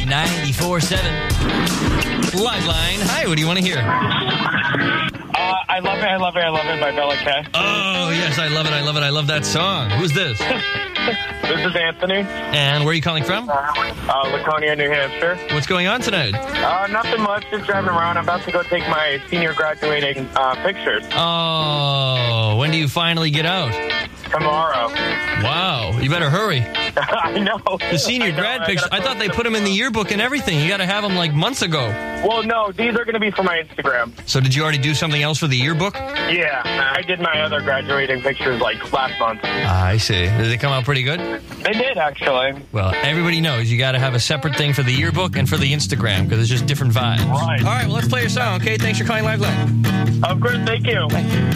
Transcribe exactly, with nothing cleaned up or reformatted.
ninety-four seven. Liveline. Hi, what do you want to hear? Uh, I Love It, I Love It, I Love It by Bella K. Oh, yes, I love it, I love it, I love that song. Who's this? This is Anthony. And where are you calling from? Uh, Laconia, New Hampshire. What's going on tonight? Uh, nothing much, just driving around. I'm about to go take my senior graduating uh, pictures. Oh, when do you finally get out? Tomorrow. Wow, you better hurry. I know. The senior I know, grad I pictures, I thought they put them in the yearbook and everything. You got to have them like months ago. Well, no, these are going to be for my Instagram. So did you already do something else for the yearbook? Yeah, I did my other graduating pictures like last month. Ah, I see. Did they come out pretty good? They did, actually. Well, everybody knows you got to have a separate thing for the yearbook and for the Instagram because it's just different vibes. Right. All right, well, let's play your song, okay? Thanks for calling Liveline. Of course, thank you. Thank you.